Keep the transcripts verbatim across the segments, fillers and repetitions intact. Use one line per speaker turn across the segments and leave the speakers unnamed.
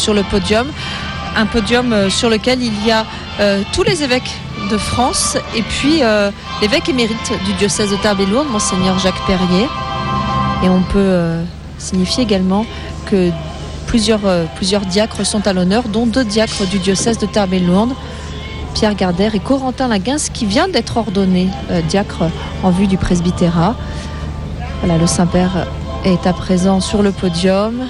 sur le podium. Un podium euh, sur lequel il y a euh, tous les évêques de France et puis euh, l'évêque émérite du diocèse de Tarbes et Lourdes, Monseigneur Jacques Perrier. Et on peut euh, signifier également que plusieurs, euh, plusieurs diacres sont à l'honneur, dont deux diacres du diocèse de Tarbes et Lourdes, Pierre Gardère et Corentin Laguens, qui vient d'être ordonné euh, diacre en vue du presbytérat. Voilà, le Saint-Père est à présent sur le podium.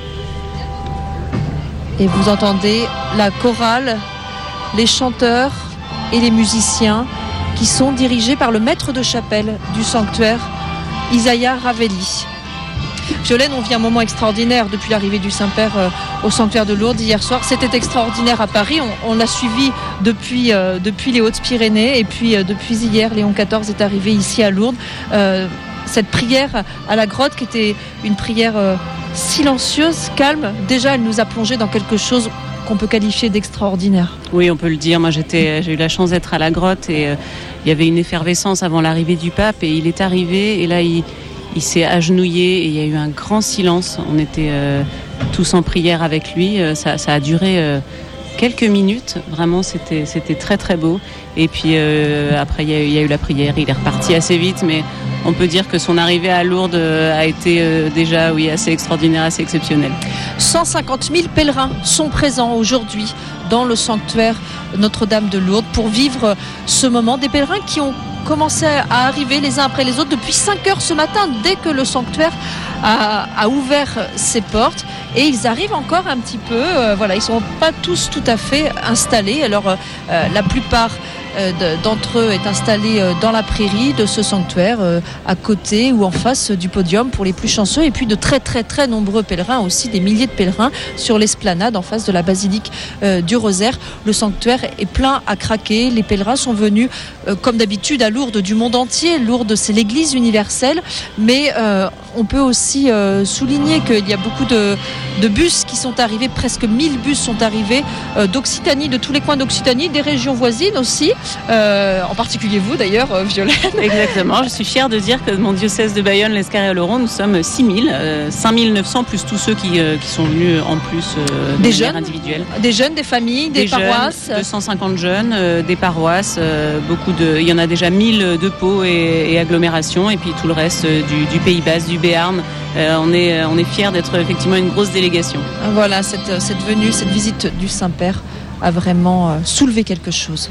Et vous entendez la chorale, les chanteurs et les musiciens qui sont dirigés par le maître de chapelle du sanctuaire, Isaiah Ravelli. Violaine, on vit un moment extraordinaire depuis l'arrivée du Saint-Père euh, au sanctuaire de Lourdes hier soir. C'était extraordinaire à Paris. On, on l'a suivi depuis, euh, depuis les Hautes-Pyrénées. Et puis euh, depuis hier, Léon quatorze est arrivé ici à Lourdes. Euh, cette prière à la grotte qui était une prière euh, silencieuse, calme, déjà elle nous a plongé dans quelque chose qu'on peut qualifier d'extraordinaire.
Oui, on peut le dire. Moi, j'étais, j'ai eu la chance d'être à la grotte et euh, il y avait une effervescence avant l'arrivée du pape et il est arrivé et là, il, il s'est agenouillé et il y a eu un grand silence. On était euh, tous en prière avec lui. Euh, ça, ça a duré euh, quelques minutes. Vraiment, c'était, c'était très très beau. Et puis euh, après, il y, a eu, il y a eu la prière. Il est reparti assez vite, mais on peut dire que son arrivée à Lourdes a été euh, déjà oui, assez extraordinaire, assez exceptionnelle.
cent cinquante mille pèlerins sont présents aujourd'hui dans le sanctuaire Notre-Dame de Lourdes pour vivre ce moment. Des pèlerins qui ont commencé à arriver les uns après les autres depuis cinq heures ce matin, dès que le sanctuaire a, a ouvert ses portes. Et ils arrivent encore un petit peu, euh, voilà, ils ne sont pas tous tout à fait installés. Alors euh, la plupart d'entre eux est installé dans la prairie de ce sanctuaire, à côté ou en face du podium pour les plus chanceux, et puis de très très très nombreux pèlerins, aussi des milliers de pèlerins sur l'esplanade en face de la basilique du Rosaire. Le sanctuaire est plein à craquer, les pèlerins sont venus comme d'habitude à Lourdes du monde entier. Lourdes, c'est l'église universelle, mais euh, on peut aussi euh, souligner qu'il y a beaucoup de, de bus qui sont arrivés, presque mille bus sont arrivés euh, d'Occitanie, de tous les coins d'Occitanie, des régions voisines aussi. Euh, en particulier vous d'ailleurs, euh, Violaine.
Exactement, je suis fière de dire que mon diocèse de Bayonne, l'Escarre-et-Oloron, nous sommes six mille, euh, cinq mille neuf cents plus tous ceux qui, euh, qui sont venus en plus euh, de
des
manière
jeunes,
individuelle.
Des jeunes, des familles, des,
des
paroisses.
Jeunes, deux cent cinquante jeunes, euh, des paroisses, euh, beaucoup de, il y en a déjà mille de Pau et, et agglomérations, et puis tout le reste euh, du, du Pays Basque, du Béarn. Euh, on est, on est fiers d'être effectivement une grosse délégation.
Voilà, cette, cette venue, cette visite du Saint-Père a vraiment euh, soulevé quelque chose.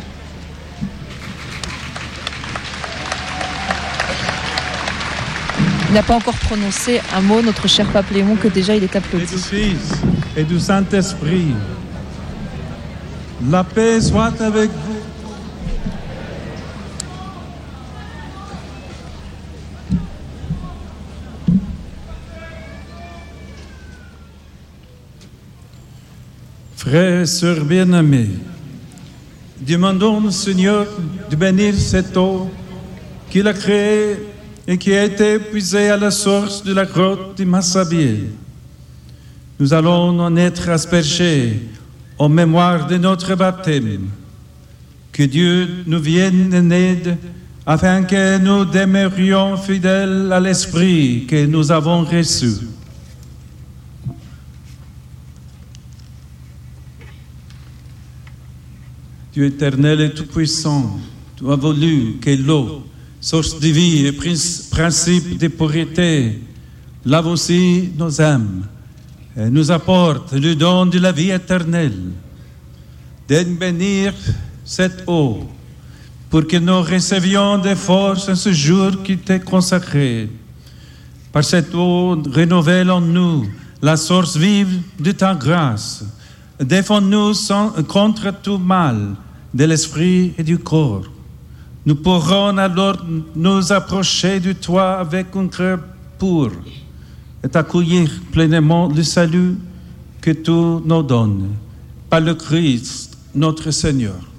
Il n'a pas encore prononcé un mot, notre cher pape Léon, que déjà il est applaudi.
Et du Fils et du Saint-Esprit, la paix soit avec vous. Frères et sœurs bien-aimés, demandons au Seigneur de bénir cette eau qu'il a créée et qui a été puisée à la source de la grotte de Massabielle. Nous allons en être aspergés en mémoire de notre baptême. Que Dieu nous vienne en aide afin que nous demeurions fidèles à l'Esprit que nous avons reçu. Dieu éternel et tout-puissant, tu as voulu que l'eau, source de vie et principe de pureté, lave aussi nos âmes et nous apporte le don de la vie éternelle. Daigne bénir cette eau pour que nous recevions des forces en ce jour qui t'est consacré. Par cette eau, renouvelle en nous la source vive de ta grâce. Défends-nous contre tout mal de l'esprit et du corps. Nous pourrons alors nous approcher de toi avec un cœur pur et accueillir pleinement le salut que tu nous donnes par le Christ, notre Seigneur.